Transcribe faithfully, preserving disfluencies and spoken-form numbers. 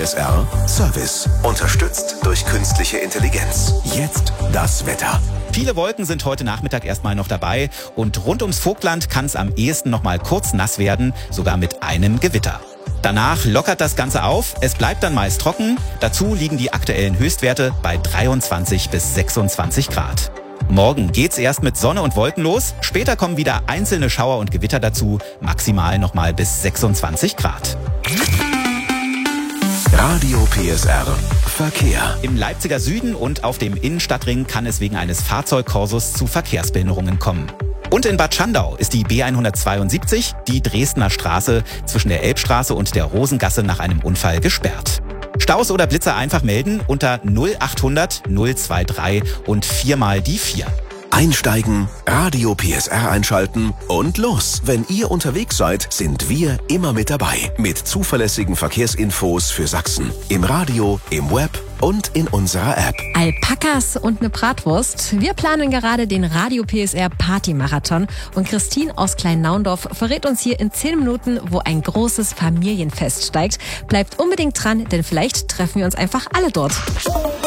S R Service. Unterstützt durch künstliche Intelligenz. Jetzt das Wetter. Viele Wolken sind heute Nachmittag erstmal noch dabei und rund ums Vogtland kann es am ehesten noch mal kurz nass werden, sogar mit einem Gewitter. Danach lockert das Ganze auf, es bleibt dann meist trocken. Dazu liegen die aktuellen Höchstwerte bei dreiundzwanzig bis sechsundzwanzig Grad. Morgen geht's erst mit Sonne und Wolken los, später kommen wieder einzelne Schauer und Gewitter dazu, maximal nochmal bis sechsundzwanzig Grad. Radio P S R Verkehr. Im Leipziger Süden und auf dem Innenstadtring kann es wegen eines Fahrzeugkorsos zu Verkehrsbehinderungen kommen. Und in Bad Schandau ist die B hundertzweiundsiebzig, die Dresdner Straße, zwischen der Elbstraße und der Rosengasse nach einem Unfall gesperrt. Staus oder Blitzer einfach melden unter null achthundert null drei drei und viermal die vier. Einsteigen, Radio P S R einschalten und los. Wenn ihr unterwegs seid, sind wir immer mit dabei. Mit zuverlässigen Verkehrsinfos für Sachsen. Im Radio, im Web und in unserer App. Alpakas und eine Bratwurst. Wir planen gerade den Radio P S R Party-Marathon und Christine aus Klein-Naundorf verrät uns hier in zehn Minuten, wo ein großes Familienfest steigt. Bleibt unbedingt dran, denn vielleicht treffen wir uns einfach alle dort.